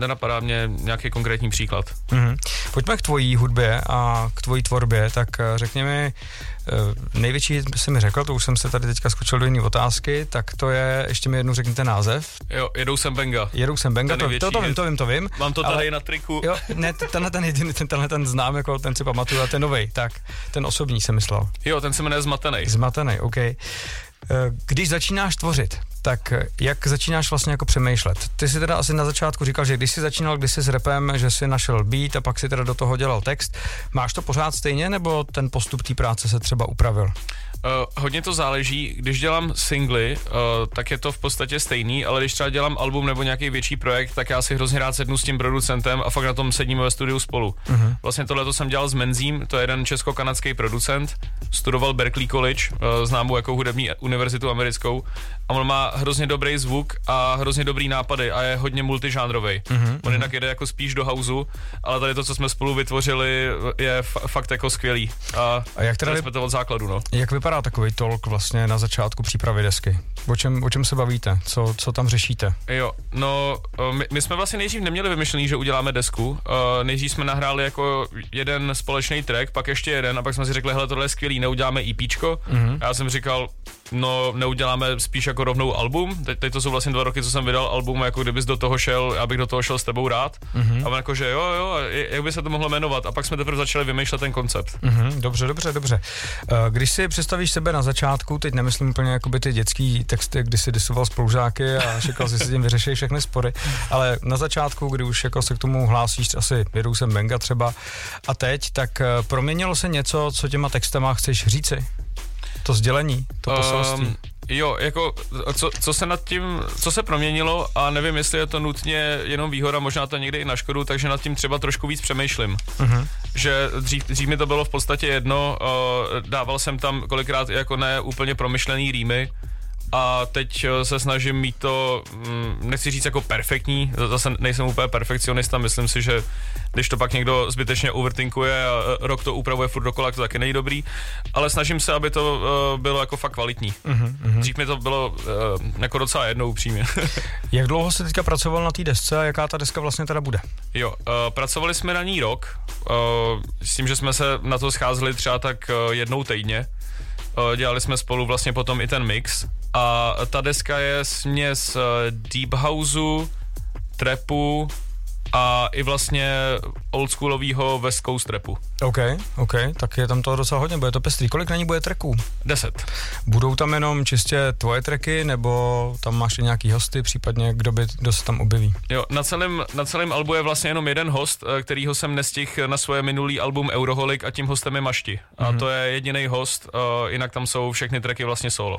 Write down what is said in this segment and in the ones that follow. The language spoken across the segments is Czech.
nenapadá mě nějaký konkrétní příklad. Pojďme k tvojí hudbě a k tvojí tvorbě, tak řekni mi, největší jsi mi řekl, to už jsem se tady teďka skočil do jiné otázky, tak to je, ještě mi jednou řekněte název. Jo, Jedou sem Benga. Jedou sem Benga, to vím. Mám to tady na triku. Jo, ne, tenhle ten znám, jako ten si pamatuju, a ten novej, tak, ten osobní jsem myslel. Jo, ten se jmenuje Zmatenej. Zmatenej, OK. Když začínáš tvořit, tak jak začínáš vlastně jako přemýšlet? Ty si teda asi na začátku říkal, že když jsi začínal kdysi s rapem, že jsi našel beat a pak si teda do toho dělal text. Máš to pořád stejně, nebo ten postup té práce se třeba upravil? Hodně to záleží. Když dělám singly, tak je to v podstatě stejný, ale když třeba dělám album nebo nějaký větší projekt, tak já si hrozně rád sednu s tím producentem a fakt na tom sedíme ve studiu spolu. Vlastně tohleto jsem dělal s Menzím, to je jeden česko-kanadský producent, studoval Berklee College, známou jako hudební univerzitu americkou, a on má hrozně dobrý zvuk a hrozně dobrý nápady a je hodně multižánrovej. On jinak jede jako spíš do houseu, ale tady to, co jsme spolu vytvořili, je fakt jako skvělý. A jak teda jsme to od základu, no. Jak vypadá takový talk vlastně na začátku přípravy desky? O čem se bavíte? Co tam řešíte? Jo, no, my jsme vlastně nejdřív neměli vymyšlený, že uděláme desku. Nejdřív jsme nahráli jako jeden společný track, pak ještě jeden, a pak jsme si řekli, hele, tohle je skvělý, neuděláme EPčko. Já jsem říkal, no, neuděláme spíš jako rovnou album. Teď to jsou vlastně 2 roky, co jsem vydal album, jako kdybys do toho šel, já bych do toho šel s tebou rád. A on jako, že jo, jak by se to mohlo jmenovat? A pak jsme teprve začali vymýšlet ten koncept. Dobře. Když si představíš sebe na začátku, teď nemyslím úplně jakoby ty dětský texty, kdy si disoval spolužáky a čekal si tím vyřešit všechny spory, ale na začátku, kdy už jako se k tomu hlásíš, asi Jedou sem Benga třeba, a teď, tak proměnilo se něco, co těma textama chceš říci? To sdělení, to poselství. Jo, jako, co se proměnilo, a nevím, jestli je to nutně jenom výhoda, možná to někdy i na škodu, takže nad tím třeba trošku víc přemýšlím. Že dřív mi to bylo v podstatě jedno, dával jsem tam kolikrát jako ne úplně promyšlený rýmy, a teď se snažím mít to, nechci říct jako perfektní, zase nejsem úplně perfekcionista, myslím si, že když to pak někdo zbytečně overthinkuje a rok to upravuje furt dokola, to taky není dobrý, ale snažím se, aby to bylo jako fakt kvalitní. Dřív mi to bylo jako docela jedno, upřímně. Jak dlouho jste teďka pracoval na té desce a jaká ta deska vlastně teda bude? Jo, pracovali jsme na ní rok, s tím, že jsme se na to scházeli třeba tak jednou týdně. Dělali jsme spolu vlastně potom i ten mix, a ta deska je směs deep houseu, trapu a i vlastně oldschoolovýho West Coast rapu. OK, tak je tam toho docela hodně, bude to pestrý. Kolik na ní bude tracků? 10. Budou tam jenom čistě tvoje tracky, nebo tam máš i nějaký hosty, případně kdo se tam objeví? Jo, na celém albu je vlastně jenom jeden host, kterýho jsem nestihl na svoje minulý album Euroholic, a tím hostem je Mašti. A to je jediný host, jinak tam jsou všechny tracky vlastně solo.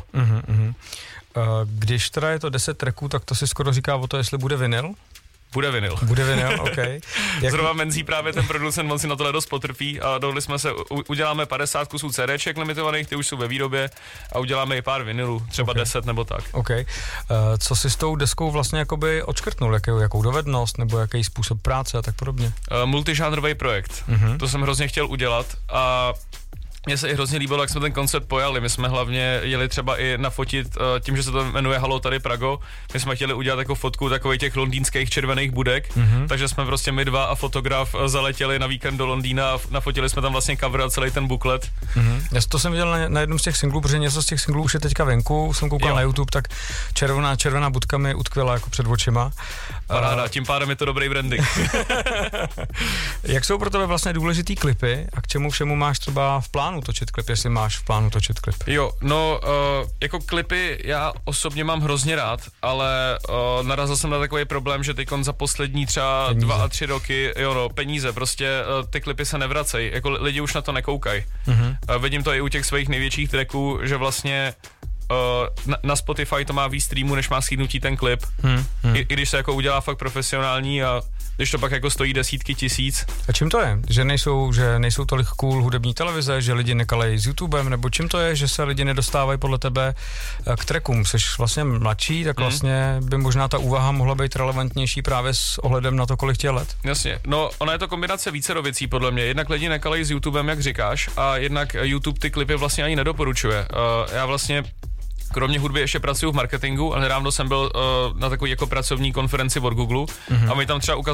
Když teda je to 10 tracků, tak to si skoro říká o to, jestli bude vinyl? Bude vinyl, OK. Zrovna Menzí, právě ten producent, on si na tohle dost potrpí, a dohodli jsme se, uděláme 50 kusů CDček limitovaných, ty už jsou ve výrobě, a uděláme i pár vinylů, třeba 10 nebo tak. Co si s tou deskou vlastně jakoby odškrtnul, jakou dovednost, nebo jaký způsob práce a tak podobně? Multižánrový projekt, to jsem hrozně chtěl udělat, a mně se i hrozně líbilo, jak jsme ten koncept pojali. My jsme hlavně jeli třeba i nafotit, tím, že se to jmenuje Halo tady Prago, my jsme chtěli udělat jako fotku takových těch londýnských červených budek, takže jsme prostě my dva a fotograf zaletěli na víkend do Londýna a nafotili jsme tam vlastně cover a celý ten buklet. Já to jsem viděl na jednom z těch singlů, protože něco z těch singlů už je teďka venku, jsem koukal na YouTube, tak červená budka mi utkvěla jako před očima. Paráda, tím pádem je to dobrý branding. Jak jsou pro tebe vlastně důležitý klipy a k čemu všemu máš třeba v plánu točit klip, jestli máš v plánu točit klip? Jo, no, jako klipy já osobně mám hrozně rád, ale narazil jsem na takový problém, že teďkon za poslední třeba 2 a 3 roky, peníze, prostě ty klipy se nevracejí, jako lidi už na to nekoukají. Vidím to i u těch svých největších tracků, že vlastně na Spotify to má víc streamů, než má schýdnutí ten klip. I když se jako udělá fakt profesionální, a když to pak jako stojí desítky tisíc. A čím to je? Že nejsou tolik cool hudební televize, že lidi nekalejí s YouTubem, nebo čím to je, že se lidi nedostávají podle tebe k trackům? Jsi vlastně mladší, tak vlastně by možná ta úvaha mohla být relevantnější právě s ohledem na to, kolik tě let. Jasně, no ona je to kombinace vícero věcí podle mě. Jednak lidi nekalejí s YouTubem, jak říkáš, a jednak YouTube ty klipy vlastně ani nedoporučuje. Já vlastně kromě hudby ještě pracuju v marketingu, a nedávno jsem byl na takové jako pracovní konferenci od Google, a my tam třeba